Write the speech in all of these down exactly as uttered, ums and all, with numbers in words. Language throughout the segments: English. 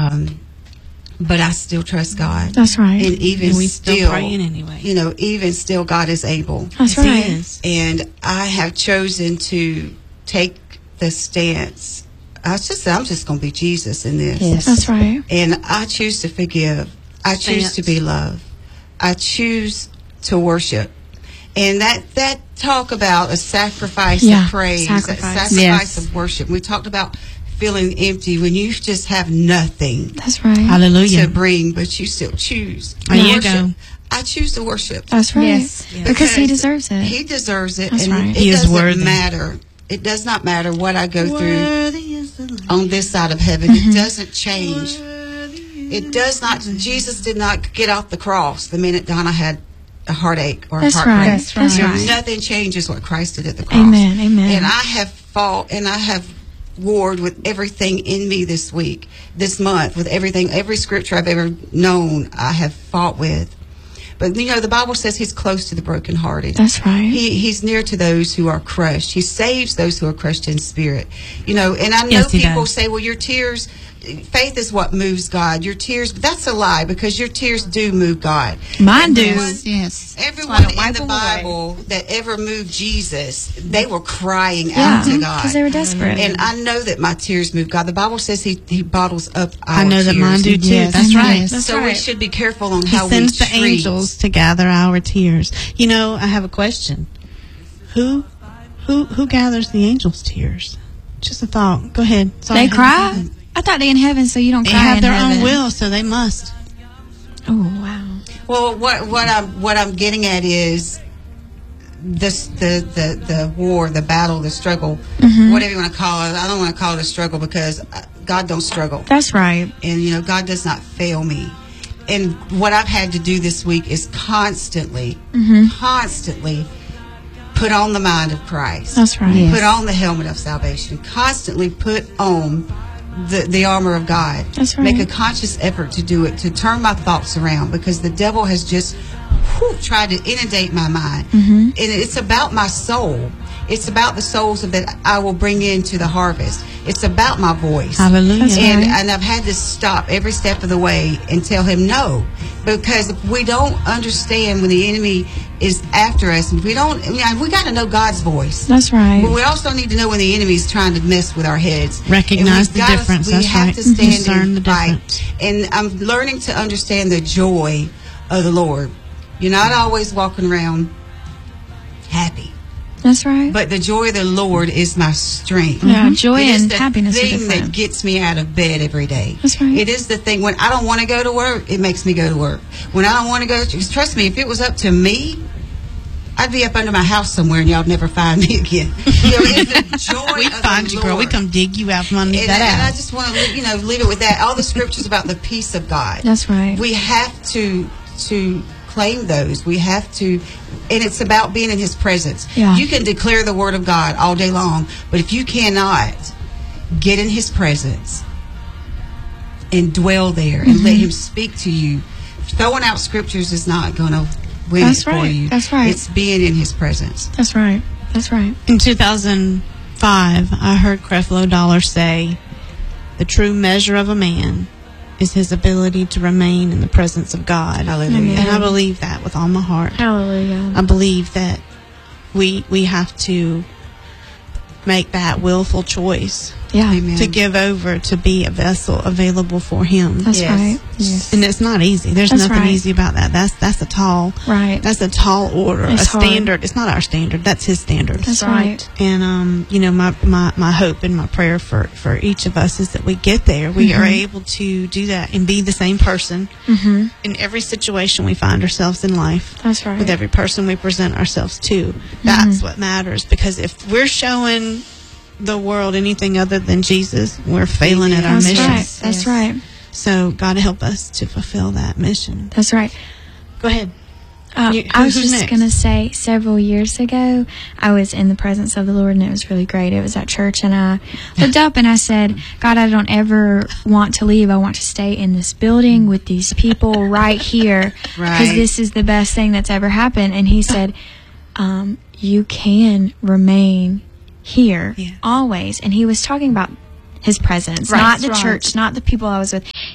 Um, but I still trust God. That's right. And even and we still, still praying anyway. You know, even still, God is able. That's Yes, right. He is. And I have chosen to take the stance. I just I'm just going to be Jesus in this. Yes. That's right. And I choose to forgive. I choose Stance. to be loved. I choose to worship. And that, that talk about a sacrifice Yeah, of praise, sacrifice. a sacrifice Yes. of worship. We talked about feeling empty when you just have nothing That's right. Hallelujah. to bring, but you still choose. There to you worship. go. I choose to worship. That's right. Yes. Yes. Because he deserves it. He deserves it. That's and right. it He is doesn't worthy. matter. It does not matter what I go through Worthy is the Lamb. on this side of heaven. Mm-hmm. It doesn't change. It does not. Jesus did not get off the cross the minute Donna had a heartache or a That's heartbreak. right. That's right. That's right. Nothing changes what Christ did at the cross. Amen. Amen. And I have fought and I have warred with everything in me this week, this month, with everything, every scripture I've ever known, I have fought with. But, you know, the Bible says he's close to the brokenhearted. That's right. He He's near to those who are crushed. He saves those who are crushed in spirit. You know, and I know Yes, he people does. say, well, your tears, faith is what moves God. Your tears, but that's a lie, because your tears do move God. Mine do. Everyone- Yes. Everyone That's why I in don't the wipe 'em away. Bible that ever moved Jesus, they were crying Yeah. out to God. Because they were desperate. And I know that my tears move God. The Bible says he, he bottles up our I know that tears. mine do too. Yes. That's right. Yes. That's So we right. should be careful on He how sends we the treat. angels to gather our tears. You know, I have a question. Who, who, who gathers the angels' tears? Just a thought. Go ahead. Sorry, They I cry? didn't- I thought they in heaven, so you don't They cry have in their heaven. own will, so they must. Oh, wow. Well, what what I'm what I'm getting at is this the the the war, the battle, the struggle, Mm-hmm. whatever you want to call it. I don't want to call it a struggle, because uh, God don't struggle. That's right. And you know, God does not fail me. And what I've had to do this week is constantly, Mm-hmm. constantly put on the mind of Christ. That's right. Yes. Put on the helmet of salvation. Constantly put on the the armor of God. That's right. Make a conscious effort to do it, to turn my thoughts around, because the devil has just whew, tried to inundate my mind. Mm-hmm. And it's about my soul. It's about the souls that I will bring into the harvest. It's about my voice. Hallelujah. That's And, right. and I've had to stop every step of the way and tell him no. Because if we don't understand when the enemy is after us, and we don't, you know, we got to know God's voice. That's right. But we also need to know when the enemy is trying to mess with our heads. Recognize And we've the gotta- difference. We That's have right. to stand Discern and the fight. difference. And I'm learning to understand the joy of the Lord. You're not always walking around happy. That's right. But the joy of the Lord is my strength. Yeah, joy It is and the happiness are thing different. that gets me out of bed every day. That's right. It is the thing when I don't want to go to work, it makes me go to work. When I don't want to go, to, trust me, if it was up to me, I'd be up under my house somewhere and y'all'd never find me again. You know, it's the joy We of find the you, girl. We Lord. come dig you out from underneath And, that and I house. just want to, you know, leave it with that. All the scriptures about the peace of God. That's right. We have to to claim those. We have to, and it's about being in His presence. Yeah. You can declare the Word of God all day long, but if you cannot get in His presence and dwell there and Mm-hmm. let Him speak to you, throwing out scriptures is not going to win That's it for right. you. That's right. It's being in His presence. That's right. That's right. In two thousand five, I heard Creflo Dollar say, "The true measure of a man is his ability to remain in the presence of God." Hallelujah. Amen. And I believe that with all my heart. Hallelujah. I believe that we we have to make that willful choice Yeah. Amen. to give over, to be a vessel available for Him. That's Yes. right. Yes. And it's not easy. There's That's nothing right. easy about that. That's that's a tall Right. that's a tall order, It's a hard. standard. It's not our standard. That's His standard. That's right. And um, you know, my, my, my hope and my prayer for, for each of us is that we get there. We are able to do that and be the same person Mm-hmm. in every situation we find ourselves in life. That's right. With every person we present ourselves to. That's what matters. Because if we're showing the world anything other than Jesus, we're failing at our That's mission. right. Yes. That's right. So God help us to fulfill that mission. That's right. Go ahead. Uh, You- I was who's just next? going to say, several years ago, I was in the presence of the Lord, and it was really great. It was at church, and I looked up and I said, God, I don't ever want to leave. I want to stay in this building with these people right here, because Right. this is the best thing that's ever happened. And He said, um, you can remain here Yeah. always. And He was talking about His presence, Right, not the right. church, not the people I was with.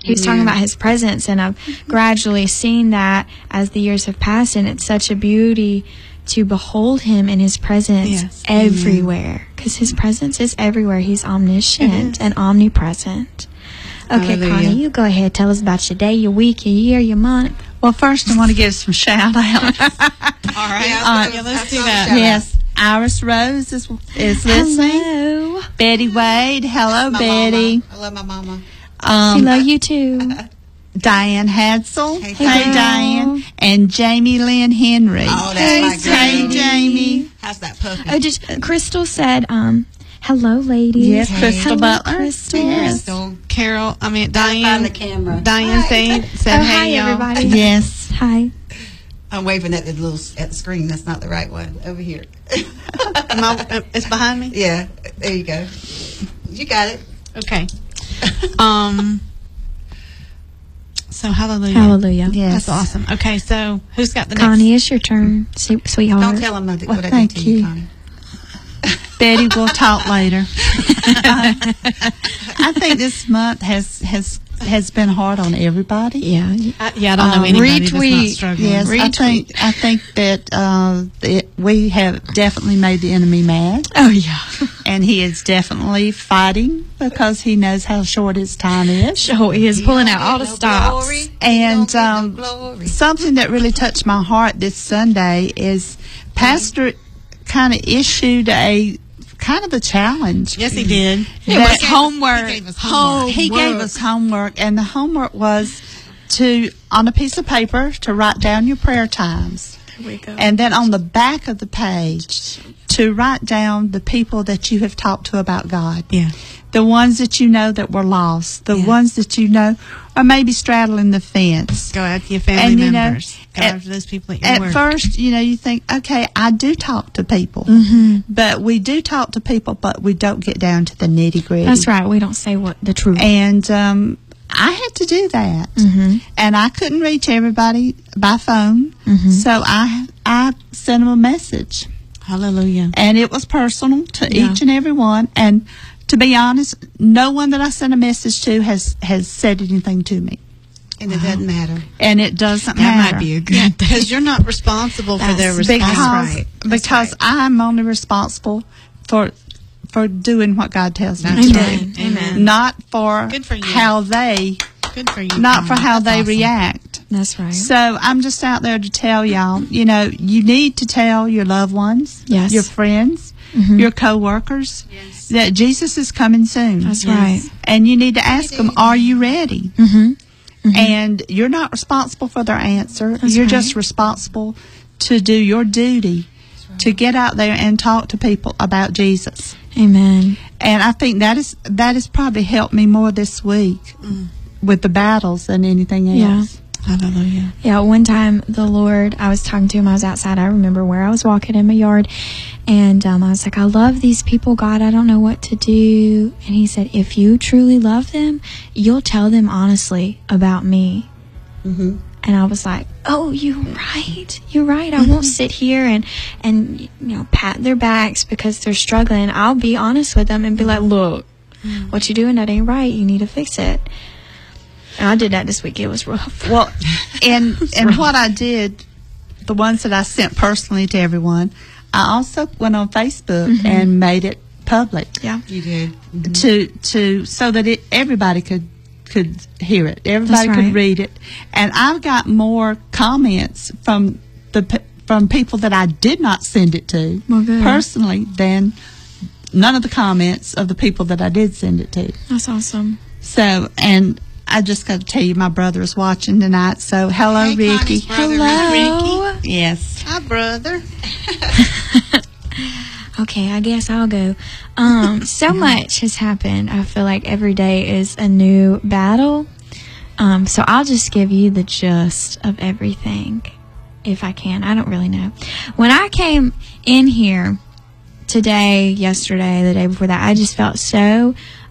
he was talking about his presence, and I've gradually seen that as the years have passed, and it's such a beauty to behold him in his presence Yes. everywhere, because his presence is everywhere. He's omniscient and omnipresent. Okay, Hallelujah. Connie, you go ahead. Tell us about your day, your week, your year, your month. Well, first I want to give some shout outs. All right. Yeah, Uh, I yeah, saw- let's I do saw the that. shout-out. Yes, Iris Rose is, is listening. Hello. Betty Wade, hello, My Betty. mama. I love my mama. We Um, love you too. Diane Hadsel. Hey, Hey, girl. Diane. And Jamie Lynn Henry. Oh, that's my girl. Hey, Jamie. How's that puppy? Oh, just Crystal said, um, hello, ladies. Yes, Hey. Crystal Hello, Butler. Crystal. Yes. Crystal. Carol, I mean, Find Diane. the camera. Diane Hi. said, said Oh, hey, hi, y'all. everybody. Yes. Hi. I'm waving at the little at the screen. That's not the right one. Over here. Am I- uh, it's behind me? Yeah. There you go. You got it. Okay. Um. So, hallelujah. Hallelujah. Yes. That's awesome. Okay, so who's got the next? Connie, it's your turn, sweet- sweetheart. Don't tell them nothing. Well, what I thank did to you, you. Connie. Betty, we'll talk later. I think this month has has has been hard on everybody. Yeah. I, yeah, I don't know Um, anybody that's not retweet. struggling. Yes, I think I think that uh, it, we have definitely made the enemy mad, Oh, yeah. and he is definitely fighting because he knows how short his time is. Sure, he is pulling out all the No stops. glory. You And don't get no um, glory. something that really touched my heart this Sunday is Pastor kind of issued a kind of a challenge. Yes, he did. It That- was homework. He gave us homework. He gave us homework, and the homework was to, on a piece of paper, to write down your prayer times. Here we go. And then on the back of the page, to write down the people that you have talked to about God. Yeah. The ones that you know that were lost. The Yeah. ones that you know are maybe straddling the fence. Go after your family And, you know, members. Go at- after those people at your At work. first, you know, you think, okay, I do talk to people. Mm-hmm. But we do talk to people, but we don't get down to the nitty gritty. That's right. We don't say what the truth. And um, I had to do that. Mhm. And I couldn't reach everybody by phone. Mhm. So I I sent them a message. Hallelujah. And it was personal to Yeah. each and every one. And to be honest, no one that I sent a message to has, has said anything to me. And it doesn't matter. And it doesn't That matter. might be a good Yeah, thing. because you're not responsible for their That's- response. because right. That's because I'm only responsible for for doing what God tells me That's to Amen. do. Amen. Not for, Good for you. how they Good for you. not for Connie. how That's they awesome. react. That's right. So I'm just out there to tell y'all, you know, you need to tell your loved ones, Yes. your friends, Mhm. your coworkers, that Jesus is coming soon. That's Yes. right. And you need to ask them, are you ready? Mm-hmm. And you're not responsible for their answer. That's you're right. just responsible to do your duty to get out there and talk to people about Jesus. Amen. And I think that is that has probably helped me more this week with the battles than anything Yeah. else. Hallelujah. Yeah, one time the Lord, I was talking to him, I was outside, I remember where I was walking in my yard, and um, I was like, I love these people, God, I don't know what to do. And he said, if you truly love them, you'll tell them honestly about me. Mm-hmm. And I was like, oh, you're right. You're right. I won't sit here and, and, you know, pat their backs because they're struggling. I'll be honest with them and be like, look, what you're doing, that ain't right. You need to fix it. And I did that this week. It was rough. Well, and and what I did, the ones that I sent personally to everyone, I also went on Facebook and made it public Yeah. You did. Mm-hmm. to to so that it everybody could could hear it, everybody That's could right. read it, and I've got more comments from the pe- from people that I did not send it to Well, good. personally than none of the comments of the people that I did send it to. That's awesome. So, and I just got to tell you, my brother is watching tonight. So, hello, Hey, Ricky. Connie's brother, Hello. Ricky. Yes. Hi, brother. Okay, I guess I'll go. Um, so much has happened. I feel like every day is a new battle. Um, so I'll just give you the gist of everything, if I can. I don't really know. When I came in here today, yesterday, the day before that, I just felt so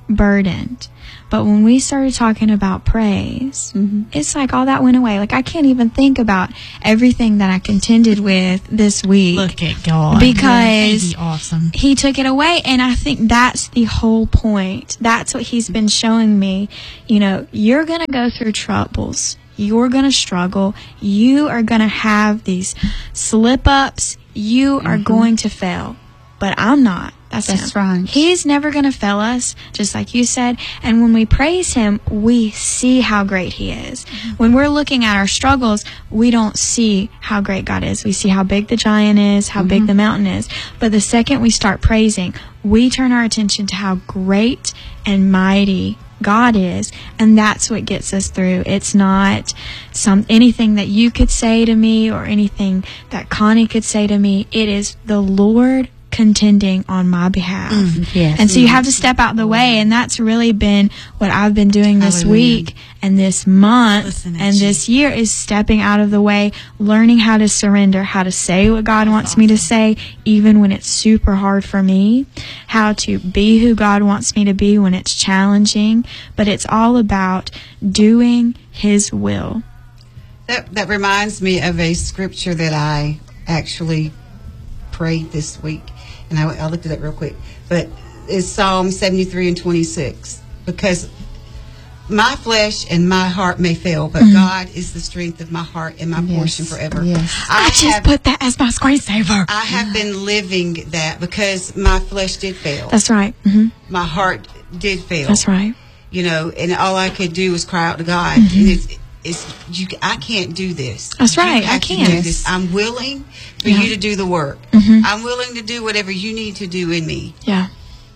burdened. But when we started talking about praise, Mm-hmm. it's like all that went away. Like I can't even think about everything that I contended with this week. Look at God. Because He's awesome. He took it away, and I think that's the whole point. That's what He's been showing me. You know, you're going to go through troubles. You're going to struggle. You are going to have these slip-ups. You are going to fail. But I'm not. That's, That's him. right. He's never going to fail us, just like you said. And when we praise Him, we see how great He is. When we're looking at our struggles, we don't see how great God is. We see how big the giant is, how big the mountain is. But the second we start praising, we turn our attention to how great and mighty God is, and that's what gets us through. It's not some anything that you could say to me or anything that Connie could say to me. It is the Lord contending on my behalf. yes. And so you have to step out the way, and that's really been what I've been doing this Hallelujah. week and this month Listen at and you. this year is stepping out of the way, learning how to surrender, how to say what God wants me to say, even when it's super hard for me, how to be who God wants me to be when it's challenging. But it's all about doing His will. That that reminds me of a scripture that I actually prayed this week, and I, I looked it up real quick. But it's Psalm seventy-three and twenty-six, because my flesh and my heart may fail, but God is the strength of my heart and my Yes. portion forever. Yes. I, just have, put that as my screensaver. I have been living that because my flesh did fail. That's right. hmm My heart did fail. That's right. You know, and all I could do was cry out to God. And it's, it's you. I can't do this. That's right, You I have to can't. do this. I'm willing for Yeah. you to do the work. Mhm. I'm willing to do whatever you need to do in me. Yeah.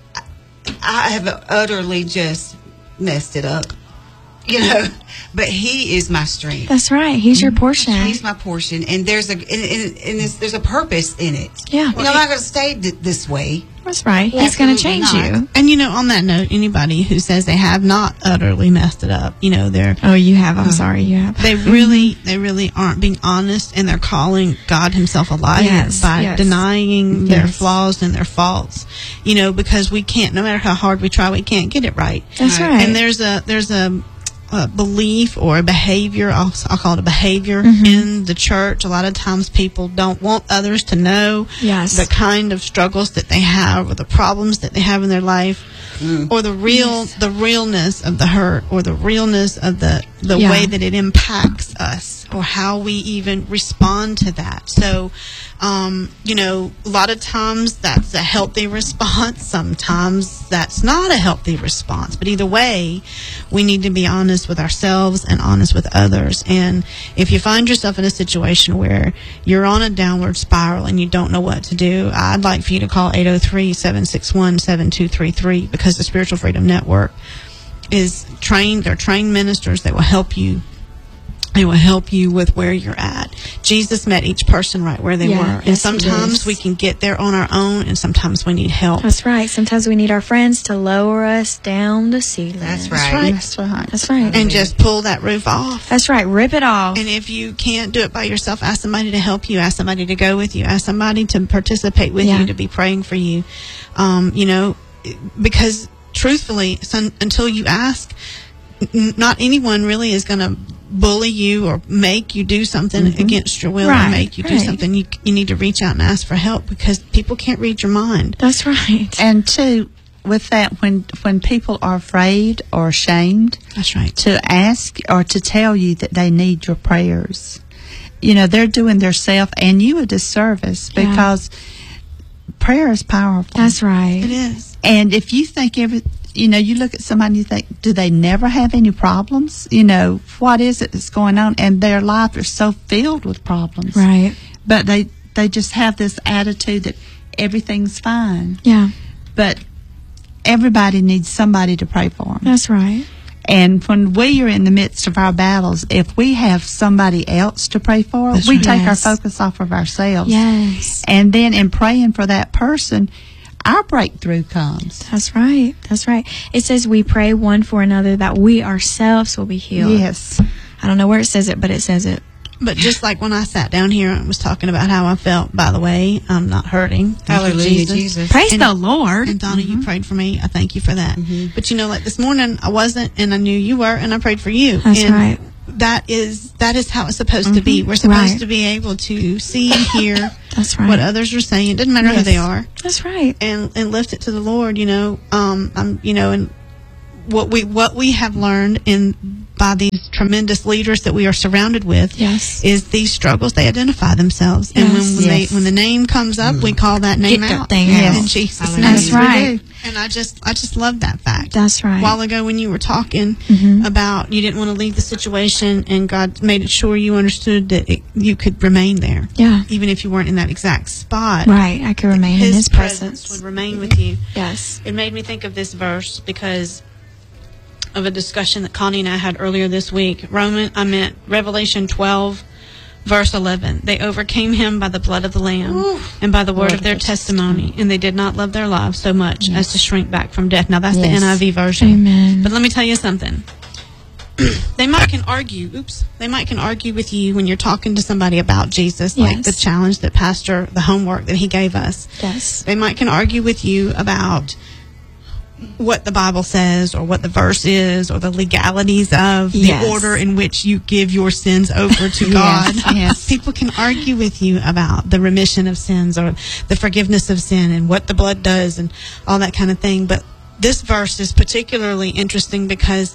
I have utterly just messed it up. You know, but He is my strength. That's right. He's your portion. He's my portion, and there's a and, and, and it's, there's a purpose in it. Yeah. You know, I'm not going to stay th- this way. That's right. He's going to Absolutely change not. you. And you know, on that note, anybody who says they have not utterly messed it up, you know, they're Oh, you have. I'm sorry. You have. they really they really aren't being honest, and they're calling God Himself a liar Yes, by yes. denying their Yes. flaws and their faults. You know, because we can't, no matter how hard we try, we can't get it right. That's Right. right. And there's a there's a, a belief or a behavior, I'll, I'll call it a behavior Mm-hmm. in the church. A lot of times people don't want others to know Yes. the kind of struggles that they have or the problems that they have in their life. Or the real, the realness of the hurt, or the realness of the the Yeah. way that it impacts us, or how we even respond to that. So, um, you know, a lot of times that's a healthy response. Sometimes that's not a healthy response. But either way, we need to be honest with ourselves and honest with others. And if you find yourself in a situation where you're on a downward spiral and you don't know what to do, I'd like for you to call eight oh three, seven six one, seven two three three, because the Spiritual Freedom Network is trained. They're trained ministers that will help you. They will help you with where you're at. Jesus met each person right where they Yeah, were. And yes, he sometimes does. we can get there on our own, and sometimes we need help. That's right. Sometimes we need our friends to lower us down the ceiling. That's That's right. right. That's right. That's right. And just pull that roof off. That's right. Rip it off. And if you can't do it by yourself, ask somebody to help you. Ask somebody to go with you. Ask somebody to participate with Yeah. you, to be praying for you. Um, you know, because truthfully, son, until you ask, n- not anyone really is going to bully you or make you do something against your will, Right, or make you do right. something. You you need to reach out and ask for help, because people can't read your mind. That's right. And two, with that, when when people are afraid or ashamed That's right. to ask or to tell you that they need your prayers, you know, they're doing themselves and you a disservice, Yeah. because prayer is powerful. That's right. It is. And if you think every, you know, you look at somebody and you think, do they never have any problems? You know, what is it that's going on? And their life is so filled with problems. Right. But they, they just have this attitude that everything's fine. Yeah. But everybody needs somebody to pray for them. That's right. And when we are in the midst of our battles, if we have somebody else to pray for, That's we right. take Yes. our focus off of ourselves. Yes. And then in praying for that person, our breakthrough comes. That's right. That's right. It says we pray one for another that we ourselves will be healed. Yes. I don't know where it says it, but it says it. But just like when I sat down here and was talking about how I felt, by the way, I'm not hurting. Thank you, Hallelujah, Jesus. Praise And- the Lord. And Donna, you prayed for me. I thank you for that. Mhm. But you know, like this morning, I wasn't, and I knew you were, and I prayed for you. That's and right. That is that is how it's supposed to be. We're supposed Right. to be able to see and hear That's right. what others are saying. It doesn't matter who Yes. they are, That's right. and and lift it to the Lord. You know, um, I'm, you know, and what we what we have learned in by these tremendous leaders that we are surrounded with Yes. is these struggles. They identify themselves, and when, Yes. when Yes. they when the name comes up, we call that name Get that out thing in out. Jesus' Hallelujah. name. That's Yes, we right. do. And I just, I just love that fact. That's right. A while ago when you were talking Mhm. about you didn't want to leave the situation, and God made it sure you understood that it, you could remain there, Yeah. even if you weren't in that exact spot. Right. I could remain His, in His presence. presence. would remain with you. Yes. It made me think of this verse because of a discussion that Connie and I had earlier this week. Roman, I meant Revelation twelve, verse eleven. They overcame him by the blood of the Lamb Ooh. and by the word Lord of their of testimony, and they did not love their lives so much as to shrink back from death. Now that's the Yes. N I V version. Amen. But let me tell you something. They might can argue. Oops. They might can argue with you when you're talking to somebody about Jesus, like Yes. the challenge that Pastor, the homework that he gave us. Yes. They might can argue with you about what the Bible says or what the verse is or the legalities of Yes. the order in which you give your sins over to God. Yes, yes. People can argue with you about the remission of sins or the forgiveness of sin and what the blood does and all that kind of thing. But this verse is particularly interesting because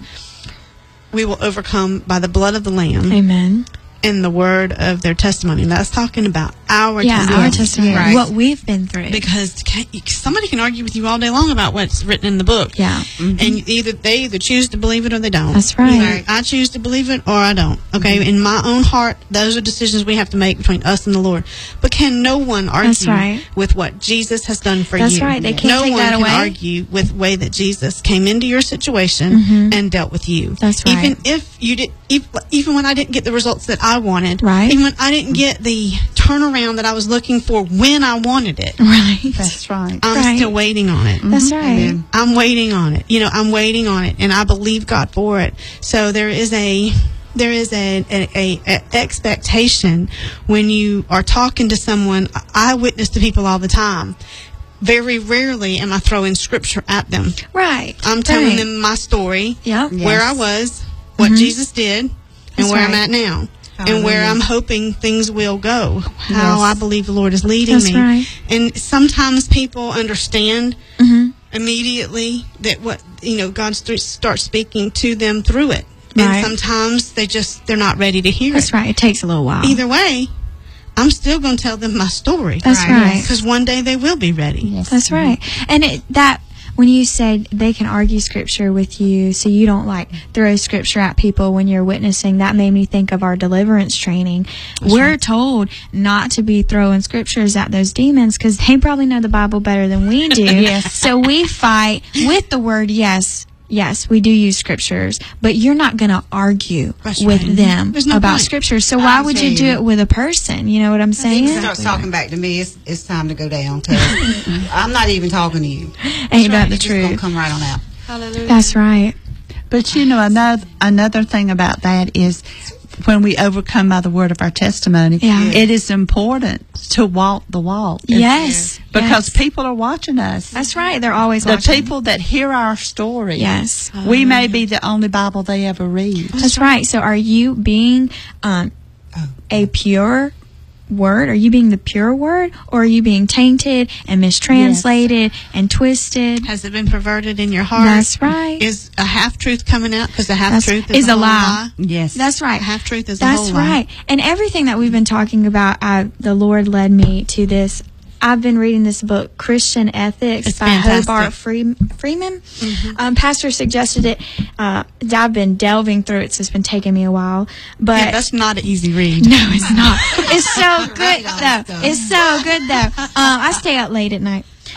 we will overcome by the blood of the Lamb Amen. and the word of their testimony. And that's talking about our Yeah, testimony. our testimony. Right. What we've been through. Because can, somebody can argue with you all day long about what's written in the book. Yeah. And either they either choose to believe it or they don't. That's right. Either I choose to believe it or I don't. Okay. In my own heart, those are decisions we have to make between us and the Lord. But can no one argue That's right. with what Jesus has done for That's you? right. They can't no take one that can away. argue with the way that Jesus came into your situation Mhm. and dealt with you. That's right. Even if you did, even, even when I didn't get the results that I wanted, Right. even when I didn't get the turnaround that I was looking for when I wanted it, Right. That's right. I'm Right. still waiting on it. That's right. Amen. I'm waiting on it. You know, I'm waiting on it, and I believe God for it. So there is a there is a, a, a, a expectation when you are talking to someone. I witness to people all the time. Very rarely am I throwing scripture at them. Right. I'm telling Right. them my story, Yep. where I was, what Mhm. Jesus did, and That's where I'm right. at now. And where Hallelujah. I'm hoping things will go, how Yes. I believe the Lord is leading That's me. right. And sometimes people understand Mhm. immediately that what you know God st- starts speaking to them through it, Right. and sometimes they just they're not ready to hear That's it. right. It takes a little while. Either way, I'm still going to tell them my story. That's Right. right. Because one day they will be ready. Yes. That's right. And it, that when you said they can argue scripture with you, so you don't like throw scripture at people when you're witnessing, that made me think of our deliverance training. We're told not to be throwing scriptures at those demons because they probably know the Bible better than we do. Yes. So we fight with the word, yes. Yes, we do use scriptures, but you're not going to argue That's with right. them There's no about point. scriptures. So why I'll would tell you do you. it with a person? You know what I'm saying? He starts talking back to me. It's, it's time to go down. 'Cause I'm not even talking to you. Ain't that the It's just gonna truth? come right on out. Hallelujah. That's right. But you know, another another thing about that is when we overcome by the word of our testimony, Yeah. it is important to walk the walk. Yes. Because yes. people are watching us. That's right. They're always the watching. people that hear our story. Yes. We may be the only Bible they ever read. That's right. So are you being um, Oh. a pure word? Are you being the pure word? Or are you being tainted and mistranslated and twisted? Has it been perverted in your heart? That's right. Is a half truth coming out? Because a half That's- truth is, is a, a whole lie. Yes. That's right. A half truth is a That's whole lie. right. And everything that we've been talking about, I, the Lord led me to this. I've been reading this book, Christian Ethics, It's by fantastic. Hobart Free, Freeman. Um, Pastor suggested it. Uh, I've been delving through it, so it's been taking me a while. But Yeah, that's not an easy read. no, it's not. It's so good Right on though. stuff. It's so good though. Um, I stay up late at night.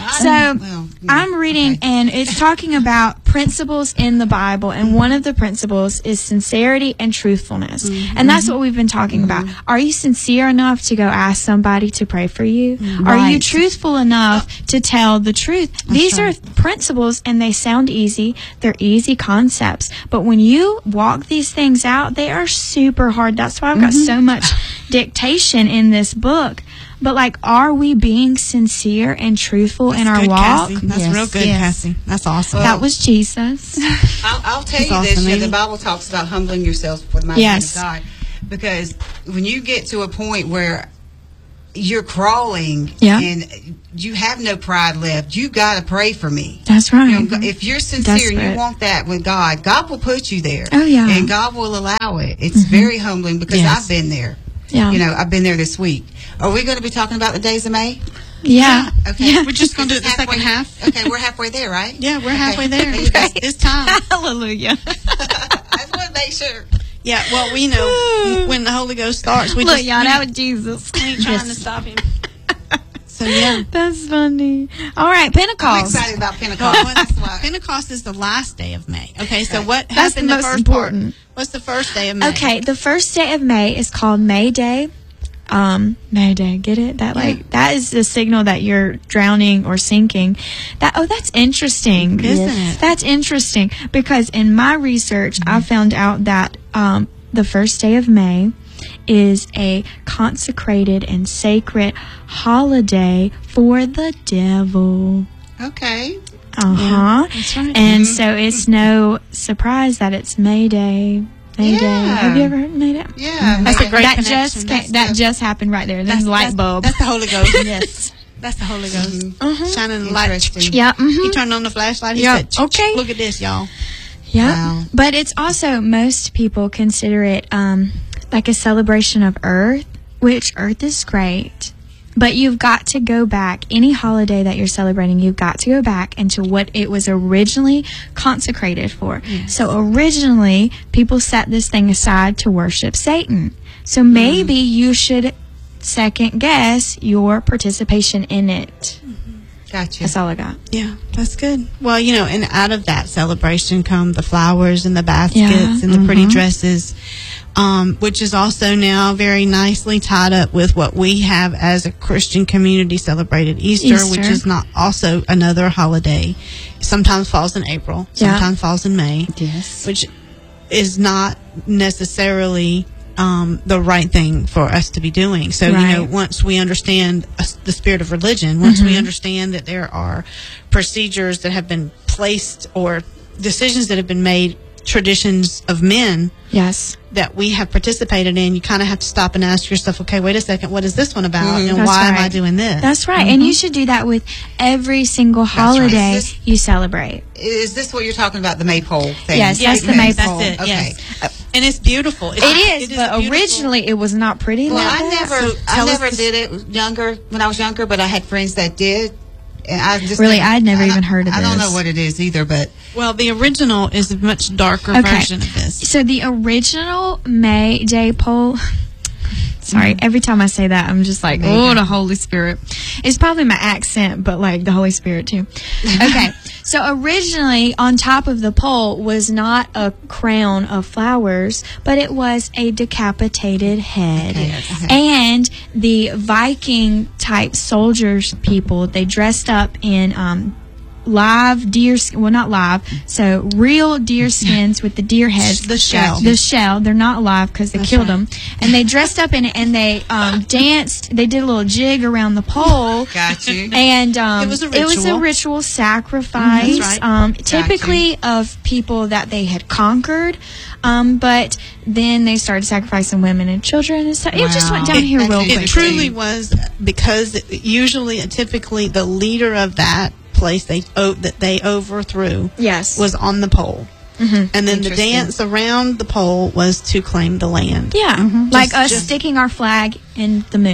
I- So well, yeah, I'm reading, okay. and it's talking about principles in the Bible, and one of the principles is sincerity and truthfulness, Mm-hmm. and that's what we've been talking about. Are you sincere enough to go ask somebody to pray for you? Are you Right. truthful enough to tell the truth? These are principles, and they sound easy. They're easy concepts, but when you walk these things out, they are super hard. That's why I've got so much dictation in this book. But, like, are we being sincere and truthful in our good, walk? Cassie. That's Yes. real good, Yes. Cassie. That's awesome. That was Jesus. I'll, I'll tell you That's this. awesome, You know, the Amy. Bible talks about humbling yourselves before the mighty hand Yes. of God. Because when you get to a point where you're crawling Yeah. and you have no pride left, you got to pray for me. That's right. You know, if you're sincere and Desperate. you want that with God, God will put you there. Oh, yeah. And God will allow it. It's very humbling because Yes. I've been there. Yeah. You know, I've been there this week. Are we going to be talking about the days of May? Yeah. Okay. Yeah. We're just gonna do it the Halfway- second half. Okay, we're halfway there, right? Yeah, we're Okay. halfway there. You guys- It's, it's time. Hallelujah. I just want to make sure. Yeah, well, we know when the Holy Ghost starts, we Look, just y'all, we that was Jesus. ain't trying to stop him. So yeah. That's funny. All right, I'm Pentecost. excited about Well, Pentecost. what's- That's why. Pentecost is the last day of May. Okay, so what That's happened the the most first important. part? What's the first day of May? Okay, the first day of May is called May Day. Um, May Day, get it? That like that is the signal that you're drowning or sinking. That oh, that's interesting, Isn't it? That's interesting because in my research, I found out that um, the first day of May is a consecrated and sacred holiday for the devil. Okay. Uh huh. that's right. And so it's no surprise that it's May Day. May Day. Yeah. Have you ever heard of May Day? Yeah. That's a great that connection. just That's came, that the- just happened right there. There's That's a light that's- bulb. That's the Holy Ghost. Yes. That's the Holy Ghost Mhm. shining the light. Interesting. Yeah. He Mm-hmm. turned on the flashlight. He Yeah, said, okay. Look at this, y'all." Yeah. Wow. But it's also most people consider it um, like a celebration of Earth, which Earth is great. But you've got to go back. Any holiday that you're celebrating, you've got to go back into what it was originally consecrated for. So originally, people set this thing aside to worship Satan. So maybe you should second guess your participation in it. Gotcha. That's all I got. Yeah, that's good. Well, you know, and out of that celebration come the flowers and the baskets Yeah. and the pretty dresses, um, which is also now very nicely tied up with what we have as a Christian community celebrated Easter, Easter. which is not also another holiday. Sometimes falls in April, Yeah. sometimes falls in May, Yes. which is not necessarily um, the right thing for us to be doing. So, you know, Right. once we understand uh, the spirit of religion, once we understand that there are procedures that have been placed or decisions that have been made, traditions of men Yes. that we have participated in, you kind of have to stop and ask yourself, okay, wait a second, what is this one about? And That's why am I right. doing this? That's right. And you should do that with every single right. holiday This- you celebrate. Is this what you're talking about, the maypole thing? Yes, Yes, that's the yes, maypole. That's it, Okay. yes. And it's beautiful. It's, It is, but beautiful. originally it was not pretty Well, like I that. never, So I tell us never the- did it younger when I was younger, but I had friends that did, and I just Really, didn't- I'd never I don't- even heard of I don't this. know what it is either, but Well, the original is a much darker Okay. version of this. So the original May Day poll. Sorry, every time I say that, I'm just like, oh, the Holy Spirit. It's probably my accent, but like the Holy Spirit too. Okay, so originally on top of the pole was not a crown of flowers, but it was a decapitated head. Okay, okay. And the Viking type soldiers people, they dressed up in um, live deer, sk- well, not live, so real deer skins with the deer heads. The shell. The shell. They're not alive because they killed them. And they dressed up in it and they um, danced. They did a little jig around the pole. got you. And um, It was a It was a ritual. ritual sacrifice, That's right. um, typically of people that they had conquered. Um, but then they started sacrificing women and children and stuff. It just went Wow. down here That's real It quick. truly was because usually, typically, the leader of that place they o- that they overthrew Yes. was on the pole, and then the Interesting. dance around the pole was to claim the land. Yeah, like Just- us just- sticking our flag in the moon.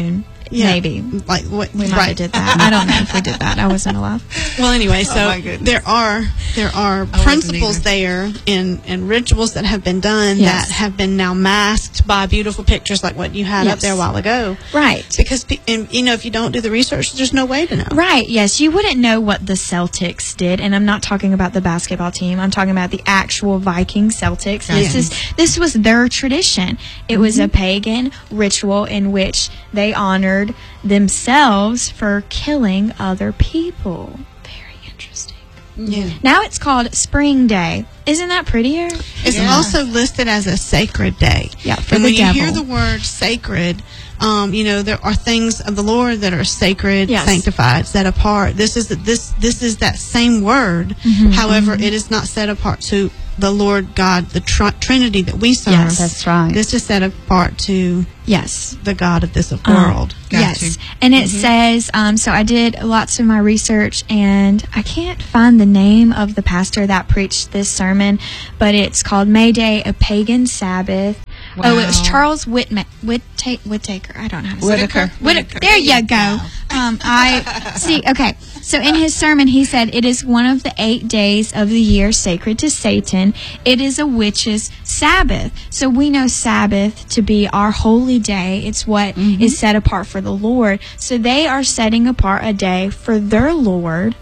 Yeah. Maybe. Like what? We might right. have did that. I don't know if we did that. I wasn't alive. Well, anyway, so my goodness. there are there are wasn't principles either. there and and rituals that have been done Yes. that have been now masked by beautiful pictures like what you had up Yes. there a while ago. Right. Because pe- and, you know, if you don't do the research, there's no way to know. Right, yes. You wouldn't know what the Celtics did, and I'm not talking about the basketball team. I'm talking about the actual Viking Celtics. This Yes. is this was their tradition. It was a pagan ritual in which they honored themselves for killing other people. Very interesting. Yeah. Now it's called Spring Day. Isn't that prettier? It's Yeah. also listed as a sacred day. Yeah, for and the when you hear devil. the word sacred, um, you know there are things of the Lord that are sacred, Yes. sanctified, set apart. This is the, this this is that same word. Mm-hmm, However, it is not set apart to the Lord God, the tr- Trinity that we serve. Yes. That's right. This is set apart to Yes. the God of this Um, world. Got yes. you. And it says, um, so I did lots of my research and I can't find the name of the pastor that preached this sermon, but it's called May Day, a Pagan Sabbath. Oh, it was Wow. Charles Whitma- Whitta- Whittaker. I don't know how to say Whitaker. it. Whitaker. There you go. Um, I see. Okay. So in his sermon, he said, it is one of the eight days of the year sacred to Satan. It is a witch's Sabbath. So we know Sabbath to be our holy day. It's what is set apart for the Lord. So they are setting apart a day for their Lord,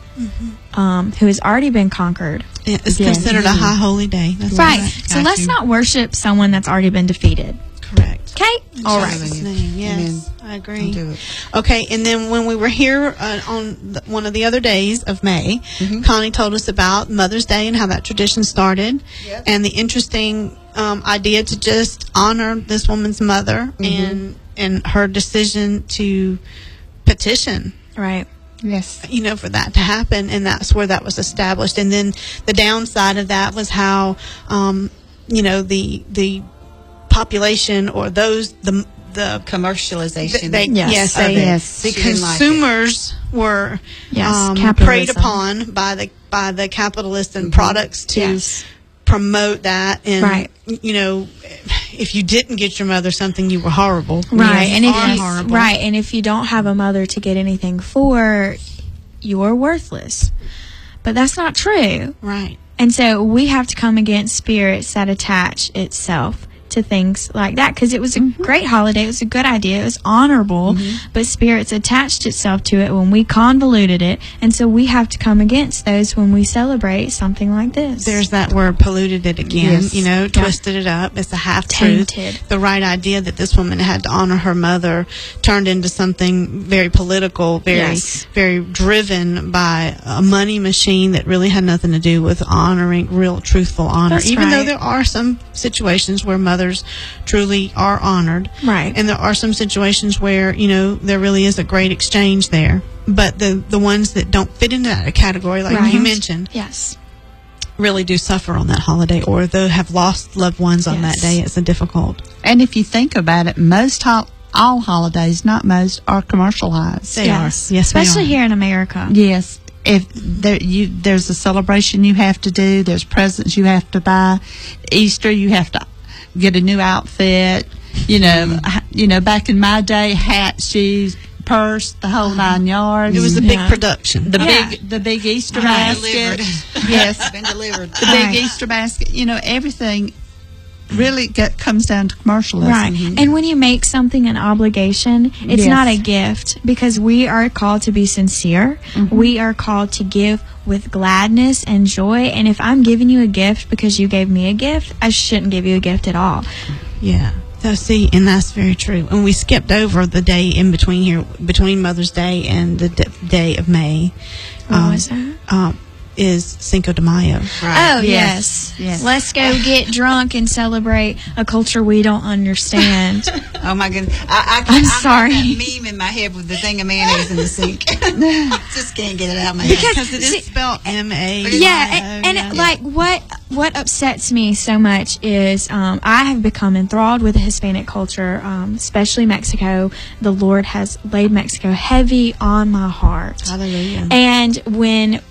um, who has already been conquered. It's Yes. considered a high holy day. That's Right. right. So Got let's you. not worship someone that's already been defeated. Correct. Okay? All right. Jesus' name, yes, Amen. I agree. Do it. Okay, and then when we were here uh, on the, one of the other days of May, Mm-hmm. Connie told us about Mother's Day and how that tradition started, Yep. and the interesting um, idea to just honor this woman's mother Mm-hmm. and and her decision to petition. Right. Yes. You know, for that to happen, and that's where that was established. And then the downside of that was how, um, you know, the the population or those the the Commercialization. they, Yes. yes, of they, it. Yes. the She didn't like it. consumers were Yes, um, capitalism. preyed upon by the by the capitalist and products to Yes. promote that. And Right. you know, if you didn't get your mother something, you were horrible. Right. You And if are you horrible. right, and if you don't have a mother to get anything for, you're worthless. But that's not true. right. And so we have to come against spirits that attach itself to things like that, because it was a great holiday. It was a good idea. It was honorable, but spirits attached itself to it when we convoluted it. And so we have to come against those when we celebrate something like this. There's that word, polluted it again, Yes. you know, twisted it up. It's a half truth. Tainted. The right idea that this woman had to honor her mother turned into something very political, very, Yes. very driven by a money machine that really had nothing to do with honoring real, truthful honor. That's Even though right. there are some situations where mothers truly are honored. Right. And there are some situations where, you know, there really is a great exchange there. But the, the ones that don't fit into that category, like Right. you mentioned, Yes. really do suffer on that holiday, or they have lost loved ones on that Yes. day. It's a difficult. And if you think about it, most hol- all holidays, not most, are commercialized. They yes. are. Yes, they Especially are. here in America. Yes. If there you there's a celebration you have to do, there's presents you have to buy. Easter you have to get a new outfit. You know, h- you know. Back in my day, hat, shoes, purse, the whole nine yards. It was a big Yeah. production. the Yeah. big the big Easter Been basket. delivered. Yes, Been delivered. the big Right. Easter basket. You know, everything really get, comes down to commercialism. Right. And when you make something an obligation, it's Yes. not a gift, because we are called to be sincere. We are called to give with gladness and joy. And if I'm giving you a gift because you gave me a gift, I shouldn't give you a gift at all. Yeah. So see, and that's very true. And we skipped over the day in between here, between Mother's Day and the d- day of May. What was that? Um, is Cinco de Mayo. Right. Oh, Yes. yes. Yes. Let's go get drunk and celebrate a culture we don't understand. Oh my goodness! I, I can't, I'm I have sorry. that meme in my head with the thing of mayonnaise in the sink. Just can't get it out of my head. Because it is see- spelled M A. Yeah, and, and yeah. like what what upsets me so much is um, I have become enthralled with the Hispanic culture, um, especially Mexico. The Lord has laid Mexico heavy on my heart. Hallelujah. And when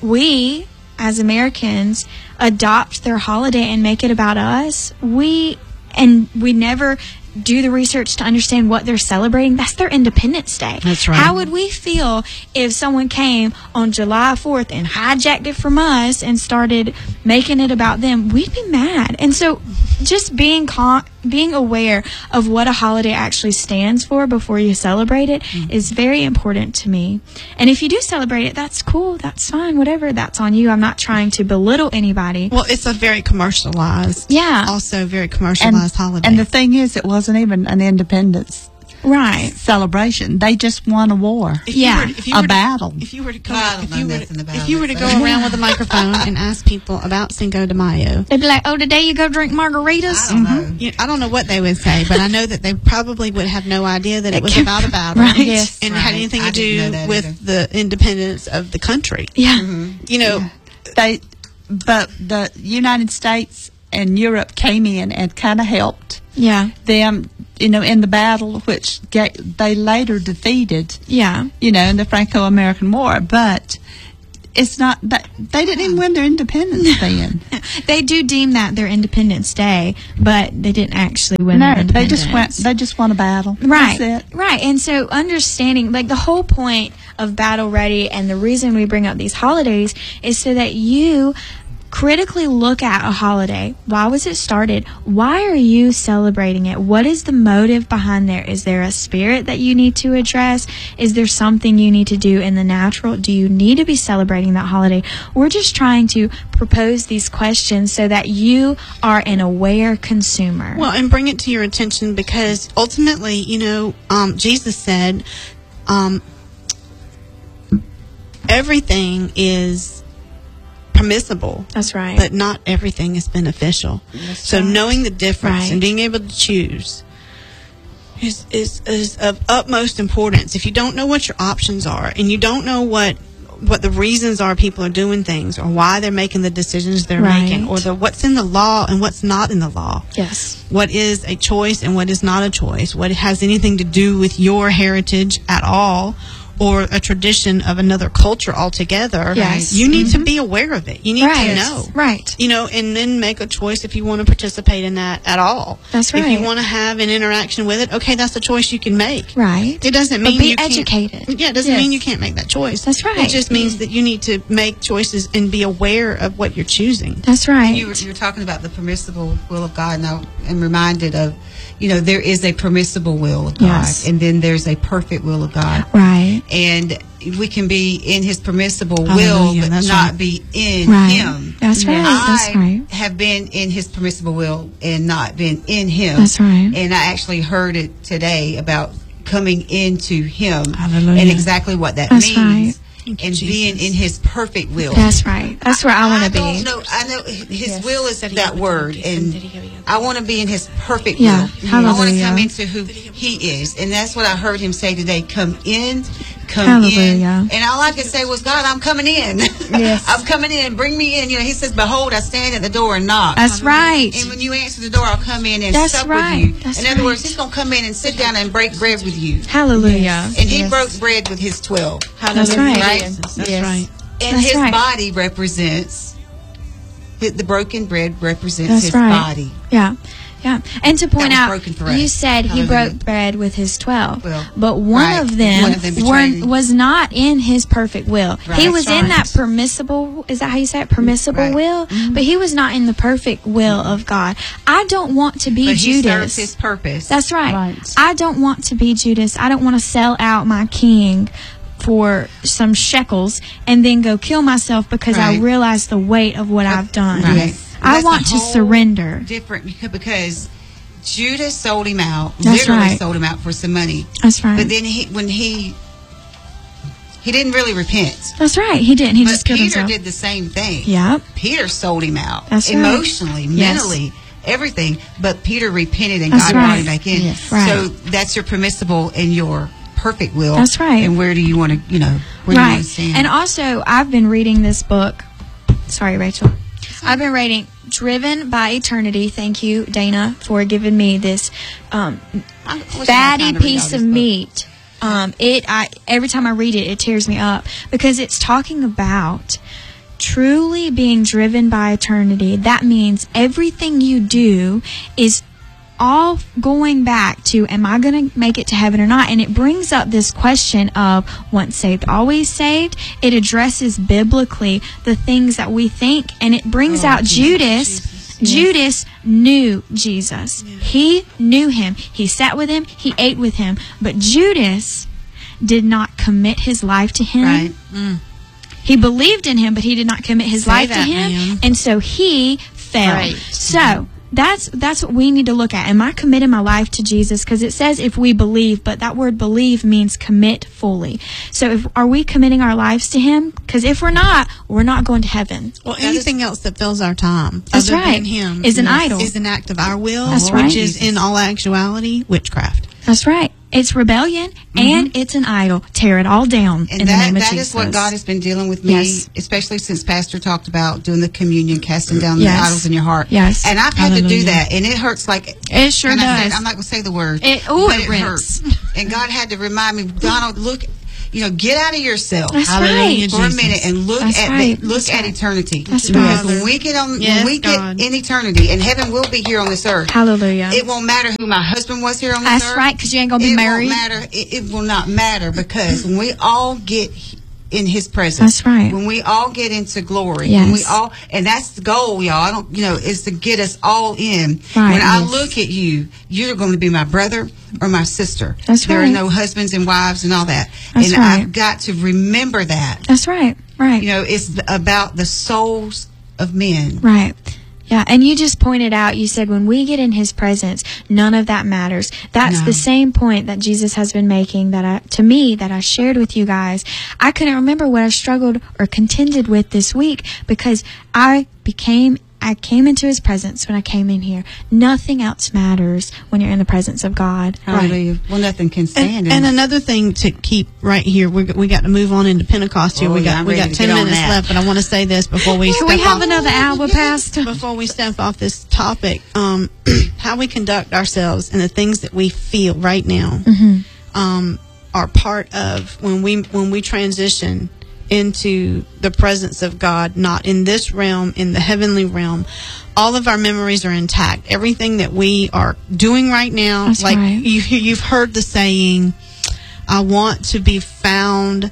we, as Americans, adopt their holiday and make it about us, we and we never do the research to understand what they're celebrating. That's their Independence Day. That's right. How would we feel if someone came on July fourth and hijacked it from us and started making it about them? We'd be mad. And so just being con- being aware of what a holiday actually stands for before you celebrate it mm-hmm. is very important to me. And if you do celebrate it, that's cool. That's fine. Whatever. That's on you. I'm not trying to belittle anybody. Well, it's a very commercialized, yeah, also very commercialized and, holiday. And the thing is, it wasn't even an independence right celebration. They just won a war. If yeah, you were, if you a were battle. To, if you were to go, Well, I don't if know you were, nothing about if you were to it, go so. around with a microphone and ask people about Cinco de Mayo, they'd be like, "Oh, today you go drink margaritas." I don't know. you know, I don't know what they would say, but I know that they probably would have no idea that it was about a battle, Right. Yes. and it Right. had anything I to didn't know do that with either. the independence of the country. Yeah, You know, They, but the United States and Europe came in and kind of helped yeah, them, you know, in the battle, which ga- they later defeated, yeah. you know, in the Franco-American War. But it's not that they didn't even win their independence then. They do deem that their Independence Day, but they didn't actually win No, their they independence. just went. They just won a battle. Right, That's it. right. And so understanding, like, the whole point of Battle Ready and the reason we bring up these holidays is so that you critically look at a holiday. Why was it started? Why are you celebrating it? What is the motive behind there? Is there a spirit that you need to address? Is there something you need to do in the natural? Do you need to be celebrating that holiday? We're just trying to propose these questions so that you are an aware consumer. well, and bring it to your attention because ultimately, you know, um, Jesus said, um, everything is permissible, That's right. but not everything is beneficial. So right. knowing the difference Right. and being able to choose is, is is of utmost importance. If you don't know what your options are and you don't know what what the reasons are people are doing things or why they're making the decisions they're Right. making or the what's in the law and what's not in the law, yes. what is a choice and what is not a choice, what has anything to do with your heritage at all, or a tradition of another culture altogether, Yes. you need to be aware of it. You need Right. to know. Right. You know, and then make a choice if you want to participate in that at all. That's If right. you want to have an interaction with it, okay, that's a choice you can make. Right. It doesn't But mean be you can't- educated. Yeah, it doesn't Yes. mean you can't make that choice. That's right. It just means that you need to make choices and be aware of what you're choosing. That's right. You were, you were talking about the permissible will of God, and I am reminded of, you know, there is a permissible will of God, Yes. and then there's a perfect will of God. Right. And we can be in His permissible will, Hallelujah, but that's not right. be in Right. Him. That's right. That's I right. have been in His permissible will and not been in Him. That's right. And I actually heard it today about coming into Him Hallelujah. and exactly what that That's means. right. Thank you, And being Jesus. in His perfect will. That's right. That's where I want to don't be. know. I know His Yes. will is that word, and I want to be in His perfect Yeah. will. I want to Hallelujah. come into who He is, and that's what I heard Him say today. Come in, come Hallelujah. in, and all I could say was, God, I'm coming in. Yes. I'm coming in. Bring me in. You know, He says, "Behold, I stand at the door and knock." That's right. And when you answer the door, I'll come in and That's sup right. with you. That's in other right. words, He's going to come in and sit down and break bread with you. Hallelujah. And He Yes. broke bread with His twelve. That's right. Right? That's Yes. right. And That's His right. body represents, the broken bread represents That's His right. body. Yeah. Yeah. And to point was out, broken for us. you said he Hallelujah. broke bread with his twelve. Well, but one right. of them, One of them were, betrayed him. was not in his perfect will. Right. He was That's in right. that permissible, is that how you say it? Permissible Right. will? But he was not in the perfect will of God. I don't want to be But He Judas. serves His purpose. That's right. Right. I don't want to be Judas. I don't want to sell out my king for some shekels and then go kill myself because I Right. realize the weight of what I've done. Right. I That's want the to whole surrender. Different beca- because Judas sold Him out. That's literally right. sold Him out for some money. That's right. But then he, when he, he didn't really repent. That's right. He didn't. He but just killed Peter himself. did the same thing. Yep. Peter sold Him out. That's right. Emotionally, Yes. mentally, everything. But Peter repented and That's God brought right. Him back in. Yes. Right. So that's your permissible and your perfect will. That's right. And where do you want to, you know, where do you want Right. to stand? And also, I've been reading this book. Sorry, Rachel. I've been reading Driven by Eternity. Thank you, Dana, for giving me this um, I wish I had fatty time to read all piece this of book. meat. Um, it I every time I read it, it tears me up because it's talking about truly being driven by eternity. That means everything you do is all going back to, am I going to make it to heaven or not? And it brings up this question of once saved, always saved. It addresses biblically the things that we think, and it brings Oh, out Jesus. Judas. Judas knew Jesus. He knew him. He sat with him. He ate with him. But Judas did not commit his life to him. Right. Mm. He believed in him, but he did not commit his Say life that, to him. ma'am. And so he fell. Right. So that's that's what we need to look at. Am I committing my life to Jesus? Because it says if we believe, but that word believe means commit fully. So if are we committing our lives to him? Because if we're not, we're not going to heaven. Well, anything else that fills our time That's other right. than him Is an idol. is an act of our will, That's which right. is in all actuality witchcraft. That's right. It's rebellion and it's an idol. Tear it all down And in the that, name of that Jesus. is what God has been dealing with me, Yes. especially since Pastor talked about doing the communion, casting down Yes. the idols in your heart. Yes. And I've had to do Hallelujah. that, and it hurts like... It sure and I does. said, I'm not going to say the word, It- oh, but it it, rips. hurts. And God had to remind me, Donald, look... You know, get out of yourself That's Hallelujah, right. for a Jesus. minute and look That's at right. the, look That's at right. eternity. That's Because right. when we get on, Yes, when we get God. in eternity, and heaven will be here on this earth. Hallelujah. It won't matter who my husband was here on this That's earth. right, because you ain't going to be it married. Won't matter. It, it will not matter because when we all get in His presence, That's right. When we all get into glory, Yes. when we all, and that's the goal, y'all. I don't, you know, is to get us all in. Right, When I yes. look at you, you're going to be my brother or my sister. That's there right. are no husbands and wives and all that, That's and right. I've got to remember that. That's right. Right. You know, it's about the souls of men. Right. Yeah, and you just pointed out, you said when we get in his presence, none of that matters. That's No. the same point that Jesus has been making that I, to me, that I shared with you guys. I couldn't remember what I struggled or contended with this week because I became, I came into his presence when I came in here. Nothing else matters when you're in the presence of God. Hallelujah. Well, nothing can stand. And, and another thing to keep right here, we we got to move on into Pentecost here. Oh, we yeah, got I'm we ready got to ten get on minutes that. left, but I want to say this before we Can we step have off, another hour, Pastor? before we step off this topic. Um, how we conduct ourselves and the things that we feel right now um, are part of when we when we transition into the presence of God, not in this realm, in the heavenly realm. All of our memories are intact. Everything that we are doing right now, That's like right. you, you've heard the saying, I want to be found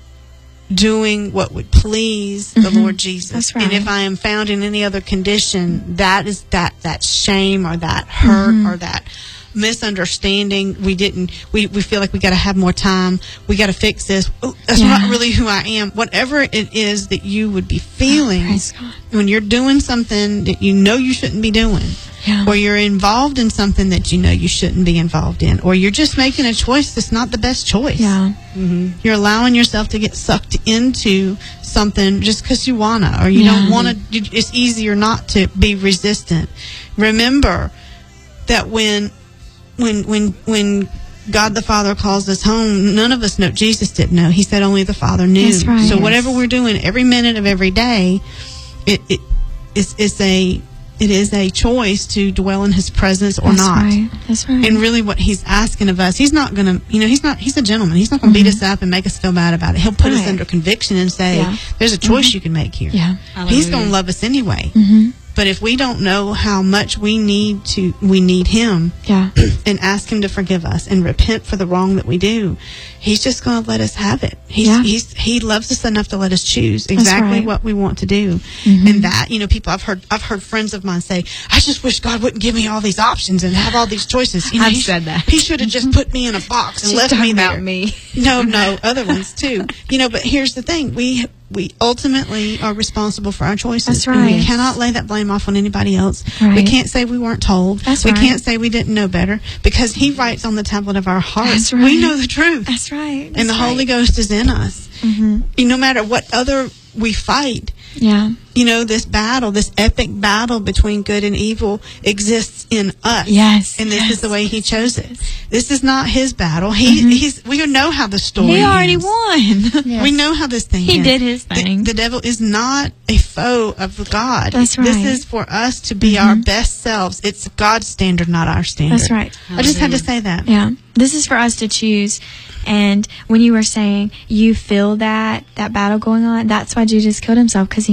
doing what would please the Lord Jesus. That's right. And if I am found in any other condition, that is that, that shame or that hurt or that misunderstanding. We didn't, we, we feel like we got to have more time. We got to fix this. Oh, that's Yeah. not really who I am. Whatever it is that you would be feeling praise God. when you're doing something that you know you shouldn't be doing, Yeah. or you're involved in something that you know you shouldn't be involved in, or you're just making a choice that's not the best choice. Yeah. You're allowing yourself to get sucked into something just because you wanna, or you Yeah. don't want to. It's easier not to be resistant. Remember that when, when, when, when God the Father calls us home, none of us know. Jesus didn't know. He said only the Father knew. That's right. So Yes. whatever we're doing every minute of every day, it it is it's a it is a choice to dwell in His presence or That's not. right. That's right. And really what He's asking of us, He's not going to, you know, He's not, He's a gentleman. He's not going to beat us up and make us feel bad about it. He'll put us Right. under conviction and say, Yeah. there's a choice you can make here. Yeah. He's going to love us anyway. Mm-hmm. But if we don't know how much we need to, we need Him Yeah. and ask Him to forgive us and repent for the wrong that we do, He's just going to let us have it. He's, Yeah. he's, He loves us enough to let us choose exactly right. what we want to do. Mm-hmm. And that, you know, people, I've heard, I've heard friends of mine say, I just wish God wouldn't give me all these options and have all these choices. You know, I've he, said that. He should have just put me in a box and She's left me talking there. about me. No, no, other ones too. You know, but here's the thing. We, we ultimately are responsible for our choices. That's And we right. cannot lay that blame off on anybody else. Right. We can't say we weren't told. That's we right. can't say we didn't know better because He writes on the tablet of our hearts. That's right. We know the truth. That's right. and That's the right. Holy Ghost is in us. Mm-hmm. You, no matter what other we fight, Yeah. you know, this battle, this epic battle between good and evil exists in us. Yes. And this yes. is the way He chose it. This is not His battle. He, he's, we know how the story He already ends. won. We know how this thing He ends. did his The- thing. The, devil is not a foe of God. That's This right. is for us to be our best selves. It's God's standard, not our standard. That's right. I just had to say that. Yeah. This is for us to choose. And when you were saying you feel that, that battle going on, that's why Jesus killed himself, because he knew what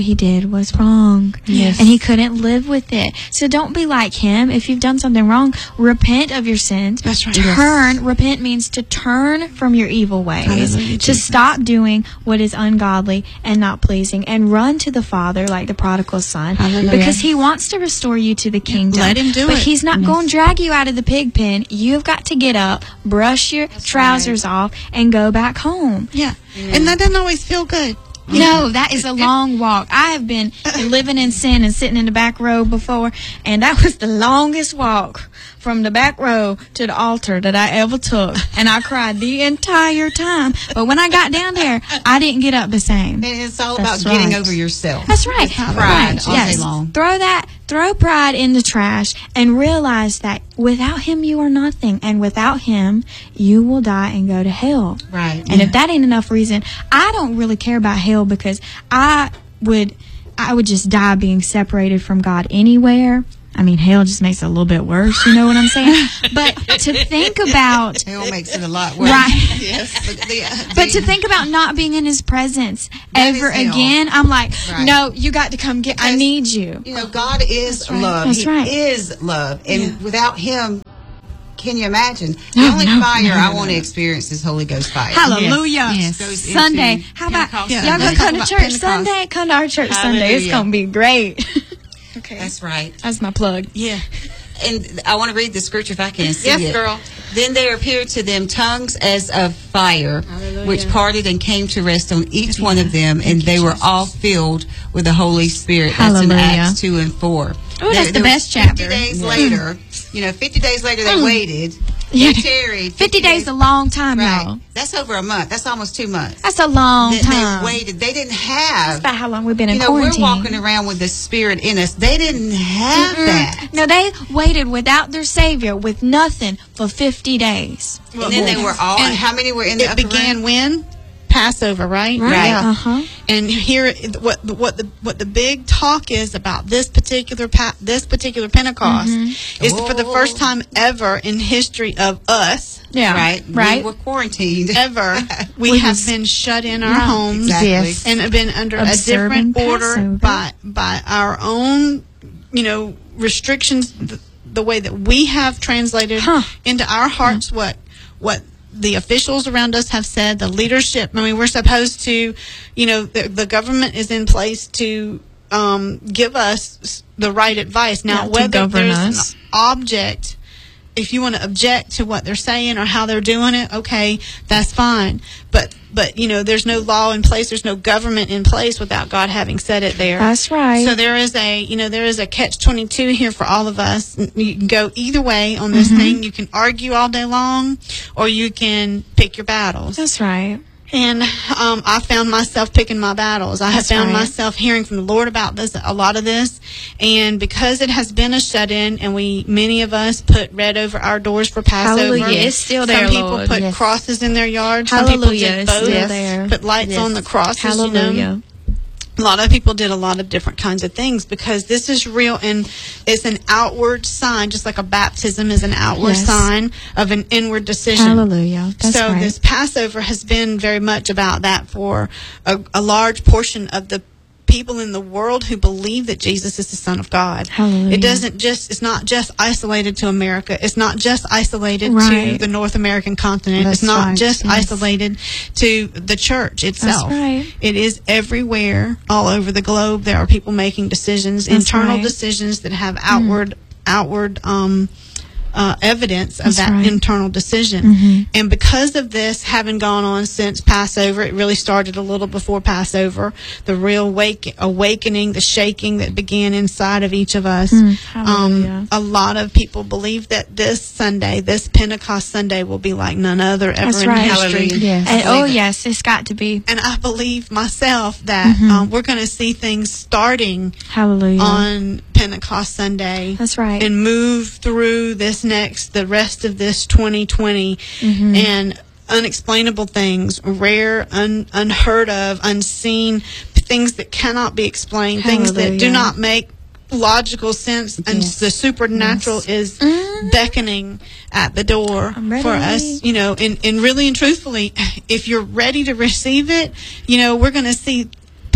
what he did was wrong. Yes. And he couldn't live with it. So don't be like him. If you've done something wrong, repent of your sins. That's right. Turn. Repent means to turn from your evil ways. Hallelujah, to Jesus. stop doing what is ungodly and not pleasing, and run to the Father like the prodigal son. Hallelujah. Because he wants to restore you to the kingdom. Let him do but it. he's not going to drag you out of the pig pen. You've got to get up, brush your trousers off, and go back home. Yeah. And that doesn't always feel good. No, that is a long walk. I have been living in sin and sitting in the back row before, and that was the longest walk from the back row to the altar that I ever took. And I cried the entire time. But when I got down there, I didn't get up the same. And it's all That's about getting right. over yourself. That's right. Pride Right. all Yes. day long. Throw that, throw pride in the trash and realize that without him you are nothing, and without him you will die and go to hell. Right. And if that ain't enough reason, I don't really care about hell, because I would, I would just die being separated from God anywhere. I mean, hell just makes it a little bit worse, you know what I'm saying? But to think about, Hell makes it a lot worse. Right. Yes. But, the, uh, but the- to think about not being in his presence That ever is hell. again, I'm like, Right. no, you got to come get, I Because, need you. You know, God is love. That's he right. is love. And Yeah. without him, can you imagine? The No, only no, fire no, no, I no. want to experience is Holy Ghost fire. Hallelujah. Yes. Goes into Sunday. How about Pentecost y'all Sunday. gonna Talk come to about church Pentecost. Sunday? Come to our church Sunday. It's Hallelujah. gonna be great. Okay. That's right. That's my plug. Yeah. And I want to read the scripture if I can see Yes, it. girl. Then there appeared to them tongues as of fire, Hallelujah. which parted and came to rest on each one of them, and they were all filled with the Holy Spirit. That's in Hallelujah. Acts two and four. Oh, that's the was best chapter. Fifty days Yeah. later, you know, fifty days later they Mm. waited. Yeah. They tarried. Fifty days is a long time, Right. y'all. That's over a month. That's almost two months. That's a long Then time. they waited. They didn't That's have. about how long we've been in You know, quarantine. we're walking around with the Spirit in us. They didn't have that. No, they waited without their Savior, with nothing, for fifty days. And then they were all. And how many were in the It upper began room? when? Passover, right? Right. Yeah. Uh huh. And here, what what the what the big talk is about this particular pa- this particular Pentecost Mm-hmm. is for the first time ever in history of us Yeah. Right. Right. We were quarantined. ever we, We have was- been shut in our Yeah, homes exactly. Yes. and have been under a Observing different order Passover. by by our own, you know, restrictions. The, the way that we have translated Huh. into our hearts what what the officials around us have said, the leadership. I mean, we're supposed to, you know, the, the government is in place to um, give us s- the right advice. Now, Yeah, to whether govern there's us. an object, if you want to object to what they're saying or how they're doing it, okay, that's fine. But, but you know, there's no law in place, there's no government in place without God having said it there. That's right. So there is a, you know, there is a catch twenty-two here for all of us. You can go either way on this Mm-hmm. thing. You can argue all day long, or you can pick your battles. That's right. And um, I found myself picking my battles. I have That's found right. myself hearing from the Lord about this, a lot of this. And because it has been a shut-in, and we, many of us, put red over our doors for Passover. Hallelujah. It's still there, Some people Lord. put Yes. crosses in their yard. Some people Hallelujah. did It's both. still there. Put lights Yes. on the crosses. You know? Hallelujah. A lot of people did a lot of different kinds of things because this is real, and it's an outward sign, just like a baptism is an outward Yes. sign of an inward decision. Hallelujah. That's so right. this Passover has been very much about that for a, a large portion of the people in the world who believe that Jesus is the Son of God. Hallelujah. It doesn't just, it's not just isolated to America. It's not just isolated Right. to the North American continent. That's it's not right, just yes. isolated to the church itself. right. It is everywhere, all over the globe. There are people making decisions, That's internal right. decisions that have outward, outward, um, uh, evidence of That's that right. internal decision. Mhm. And because of this having gone on since Passover, it really started a little before Passover, the real wake, awakening, the shaking that began inside of each of us. Mm, hallelujah. um, a lot of people believe that this Sunday, this Pentecost Sunday, will be like none other ever That's in right. history. Hallelujah. Yes. And I oh, believe it. yes, it's got to be. And I believe myself that Mhm. um, we're going to see things starting Hallelujah. on Pentecost Sunday. That's right. And move through this next, the rest of this twenty twenty, Mhm. and unexplainable things, rare, un, unheard of, unseen, things that cannot be explained, things that do Hallelujah. not make logical sense, and Yes. the supernatural is Mm. beckoning at the door I'm ready. for us, you know, and, and really and truthfully, if you're ready to receive it, you know, we're going to see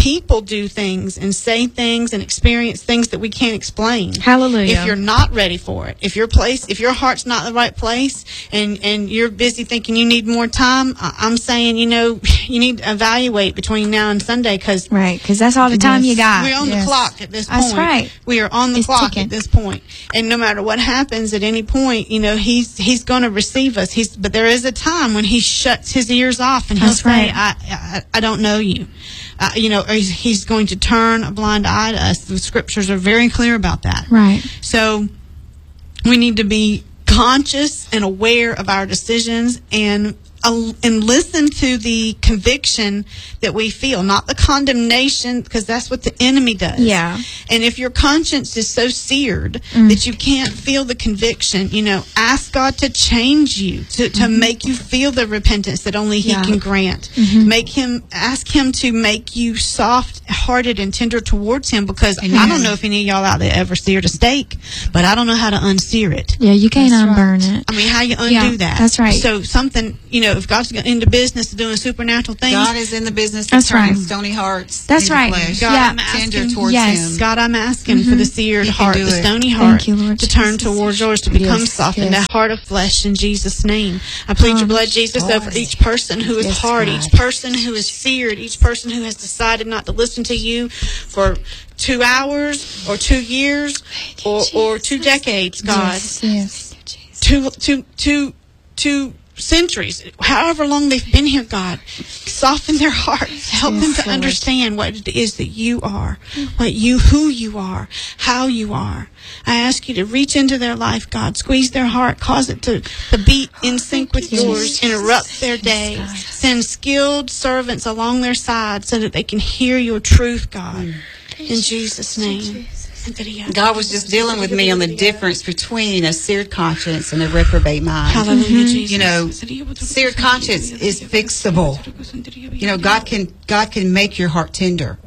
people do things and say things and experience things that we can't explain. Hallelujah. If you're not ready for it, if your place, if your heart's not in the right place, and and you're busy thinking you need more time, I- I'm saying, you know, you need to evaluate between now and Sunday, because Right, because that's all the time you got. we're on Yes. the clock at this point. That's right. We are on the It's clock ticking. at this point. And no matter what happens at any point, you know, he's he's going to receive us. He's but there is a time when he shuts his ears off and he'll That's say, right. I, I I don't know you. Uh, you know, or he's, he's going to turn a blind eye to us. The scriptures are very clear about that. Right. So we need to be conscious and aware of our decisions, and uh, and listen to the conviction that we feel, not the condemnation, because that's what the enemy does. Yeah. And if your conscience is so seared Mm. that you can't feel the conviction, you know, ask God to change you, to, to Mm-hmm. make you feel the repentance that only He Yeah. can grant. Mm-hmm. Make Him, ask Him to make you soft-hearted and tender towards Him, because I don't know if any of y'all out there ever seared a steak, but I don't know how to unsear it. Yeah, you can't That's unburn right. it. I mean, how you undo Yeah, that? that's right. So something, you know, if God's into business of doing supernatural things, God is in the business of That's turning right. stony hearts That's into right. flesh. God, Yeah. I'm Tender asking, towards Yes. Him. God, I'm asking for the seared He can heart, do the it. stony Thank heart, you, Lord to turn Jesus. towards yours, to become Yes, soft, and yes. that heart of flesh in Jesus' name. I plead your blood, Jesus, over each person who is Yes, hard, God. each person who is seared, each person who has decided not to listen to you for two hours or two years or, or two decades, God. Yes, yes. two, two, two, two centuries, however long they've been here, God, soften their hearts, help them Yes, to Lord. understand what it is that you are, what you, who you are, how you are. I ask you to reach into their life, God, squeeze their heart, cause it to, to beat in sync with you, yours, Jesus. interrupt their day, God. send skilled servants along their side so that they can hear your truth, God, in Jesus' name. God was just dealing with me on the difference between a seared conscience and a reprobate mind. Hallelujah, Jesus. You know, seared conscience is fixable. You know, God can God can make your heart tender.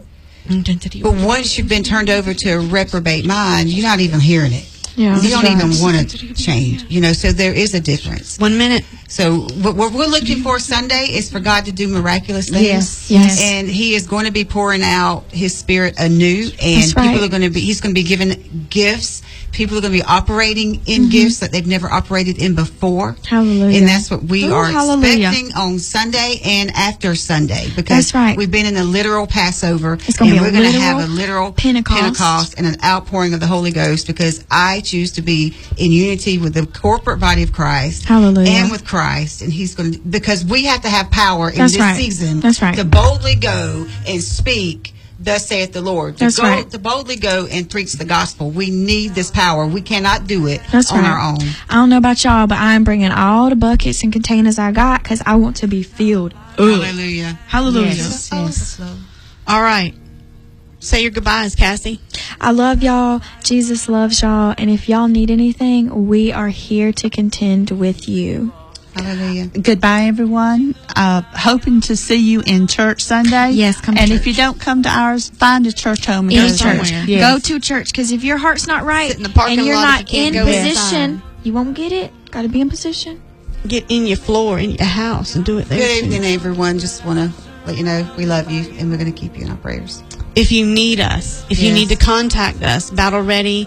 But once you've been turned over to a reprobate mind, you're not even hearing it. Yeah. You don't That's even right. want to change. You know, so there is a difference. One minute. So what what we're looking for Sunday is for God to do miraculous things. Yes, yes. And He is going to be pouring out His Spirit anew, and That's right. people are going to be. He's going to be giving gifts. People are going to be operating in gifts that they've never operated in before. Hallelujah. And that's what we Ooh, are hallelujah. expecting on Sunday and after Sunday, because That's right. we've been in a literal Passover, It's gonna and be a we're going to literal have a literal Pentecost. Pentecost and an outpouring of the Holy Ghost, because I choose to be in unity with the corporate body of Christ. Hallelujah. And with Christ, and He's going to, because we have to have power in That's this right. season. That's right. To boldly go and speak, thus saith the Lord. To That's go, right. to boldly go and preach the gospel. We need this power. We cannot do it That's on right. our own. I don't know about y'all, but I'm bringing all the buckets and containers I got because I want to be filled. Hallelujah. Hallelujah. Yes, yes. All right. Say your goodbyes, Cassie. I love y'all. Jesus loves y'all. And if y'all need anything, we are here to contend with you. Hallelujah. Goodbye, everyone. Uh, hoping to see you in church Sunday. Yes, come to And if church. you don't come to ours, find a church home and In go church. somewhere. Yes. Go to church, because if your heart's not right Sit in the parking and you're lot if not you in can't go position, inside. you won't get it. Got to be in position. Get in your floor, in your house, and do it there. Good too. evening, everyone. Just want to let you know we love you, and we're going to keep you in our prayers. If you need us, if you Yes. need to contact us, Battle Ready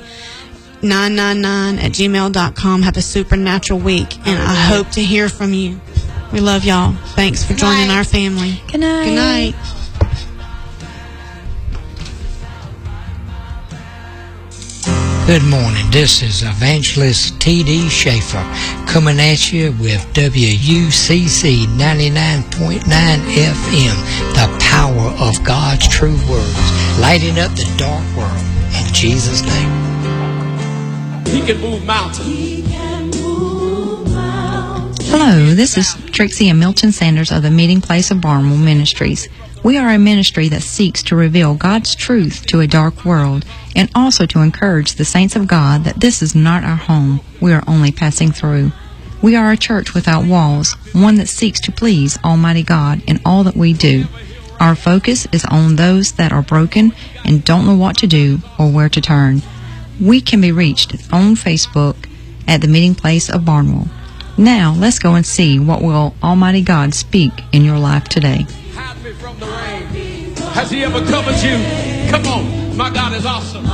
nine nine nine at gmail dot com. Have a supernatural week, and I hope to hear from you. We love y'all. Thanks for joining night. our family. Good night. Good night. Good morning. This is Evangelist T D Schaefer coming at you with W U C C ninety-nine point nine F M, the power of God's true words, lighting up the dark world. In Jesus' name. He can move mountains. Hello, this is Trixie and Milton Sanders of the Meeting Place of Barnwell Ministries. We are a ministry that seeks to reveal God's truth to a dark world and also to encourage the saints of God that this is not our home. We are only passing through. We are a church without walls, one that seeks to please Almighty God in all that we do. Our focus is on those that are broken and don't know what to do or where to turn. We can be reached on Facebook at the Meeting Place of Barnwell. Now, let's go and see what will Almighty God speak in your life today. Hide me from the rain. Has he ever covered you? Come on. My God is awesome.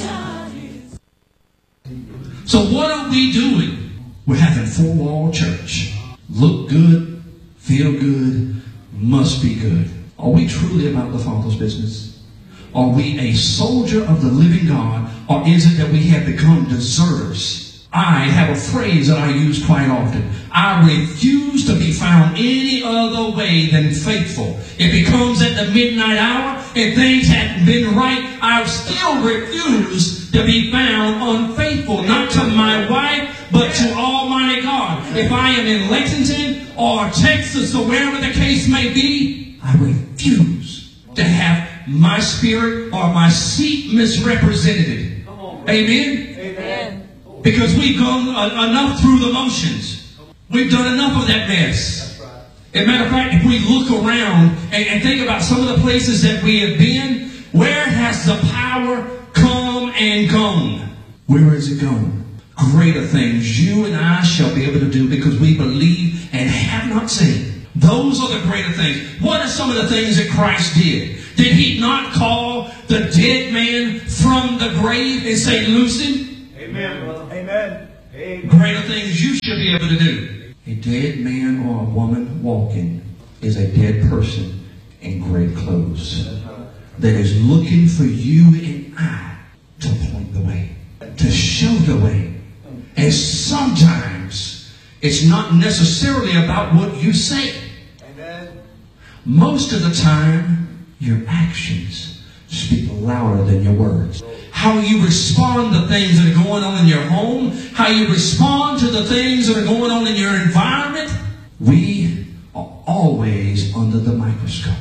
So what are we doing? We're having four-wall church. Look good, feel good, must be good. Are we truly about the Father's business? Are we a soldier of the living God, or is it that we have become deserters? I have a phrase that I use quite often. I refuse to be found any other way than faithful. It becomes at the midnight hour and things haven't been right. I still refuse to be found unfaithful, not to my wife, but to Almighty God. If I am in Lexington or Texas or wherever the case may be, I refuse to have my spirit or my seat misrepresented. Amen? Amen. Because we've gone uh, enough through the motions. We've done enough of that mess. As a matter of fact, if we look around and, and think about some of the places that we have been, where has the power come and gone? Where is it gone? Greater things you and I shall be able to do because we believe and have not seen. Those are the greater things. What are some of the things that Christ did? Did he not call the dead man from the grave and say, loose him? Amen. Amen. Amen. Greater things you should be able to do. A dead man or a woman walking is a dead person in great clothes that is looking for you and I to point the way, to show the way. And sometimes it's not necessarily about what you say. Amen. Most of the time, your actions speak louder than your words. How you respond to things that are going on in your home, how you respond to the things that are going on in your environment. We are always under the microscope.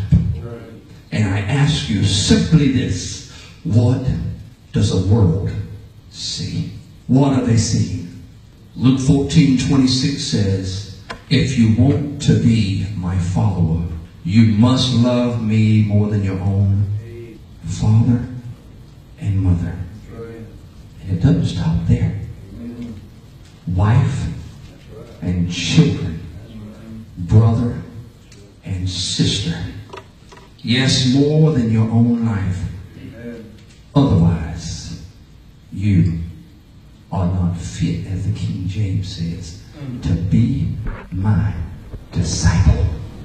And I ask you simply this: what does the world see? What are they seeing? Luke fourteen twenty-six says, if you want to be my follower, you must love me more than your own father and mother. And it doesn't stop there. Wife and children, brother and sister. Yes, more than your own life. Otherwise, you are not fit, as the King James says, to be my disciple.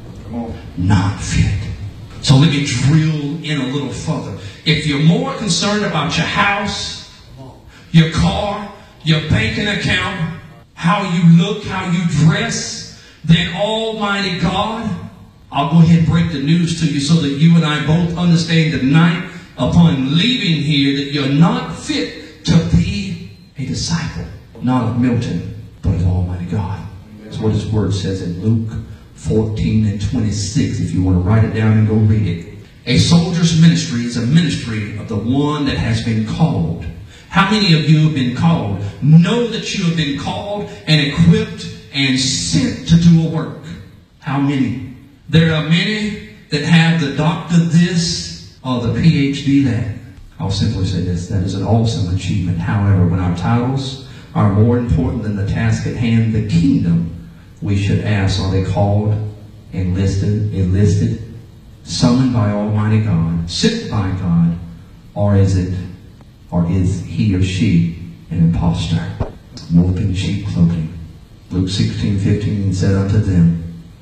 Not fit. So let me drill in a little further. If you're more concerned about your house, your car, your banking account, how you look, how you dress, than Almighty God, I'll go ahead and break the news to you so that you and I both understand tonight upon leaving here that you're not fit to be a disciple, not of Milton, but of Almighty God. That's what his word says in Luke fourteen and twenty-six, if you want to write it down and go read it. A soldier's ministry is a ministry of the one that has been called. How many of you have been called? Know that you have been called and equipped and sent to do a work. How many? There are many that have the doctor this or the P H D that. I'll simply say this: that is an awesome achievement. However, when our titles are more important than the task at hand, the kingdom, we should ask, are they called, enlisted, enlisted, summoned by Almighty God, sent by God, or is it, or is he or she an imposter, wolf in sheep clothing? Luke sixteen fifteen said unto them,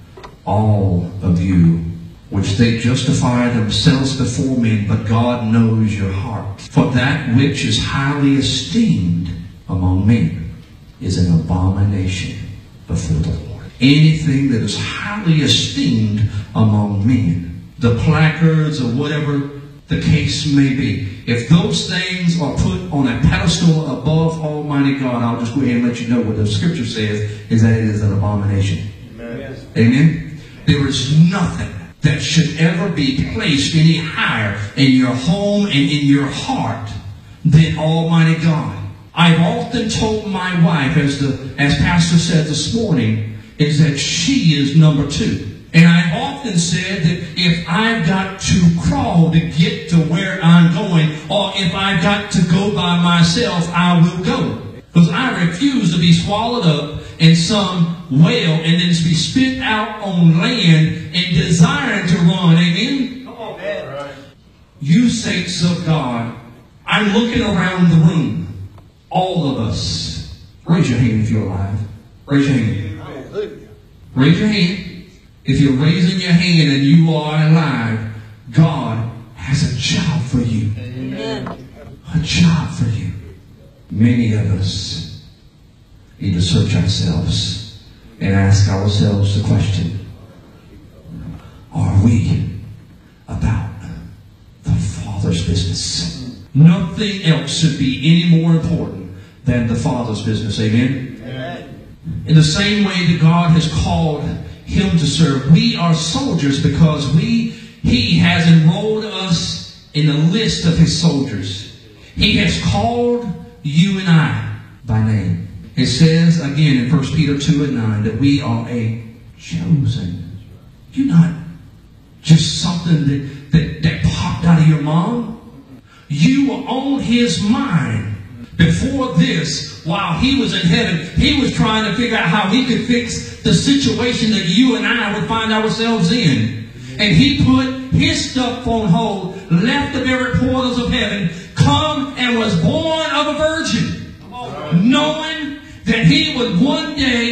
all of you, which they justify themselves before men, but God knows your heart. For that which is highly esteemed among men is an abomination before the Lord. Anything that is highly esteemed among men, the placards or whatever the case may be, if those things are put on a pedestal above Almighty God, I'll just go ahead and let you know what the scripture says is that it is an abomination. Amen. Amen. There is nothing that should ever be placed any higher in your home and in your heart than Almighty God. I've often told my wife, as the as Pastor said this morning, is that she is number two. And I've often said that if I've got to crawl to get to where I'm going, or if I've got to go by myself, I will go. Because I refuse to be swallowed up in some whale and then be spit out on land and desiring to run. Amen? Come on, man. you saints of God, I'm looking around the room. All of us. Raise your hand if you're alive. Raise your hand. Raise your hand. If you're raising your hand and you are alive, God has a job for you. A job for you. Many of us need to search ourselves and ask ourselves the question, are we about the Father's business? Nothing else should be any more important than the Father's business. Amen? Amen. In the same way that God has called him to serve, we are soldiers because we he has enrolled us in the list of his soldiers. He has called you and I by name. It says again in First Peter two and nine that we are a chosen. You're not just something that, that, that popped out of your mom. You were on his mind. Before this, while he was in heaven, he was trying to figure out how he could fix the situation that you and I would find ourselves in. And he put his stuff on hold, left the very portals of heaven, come and was born of a virgin, knowing that he would one day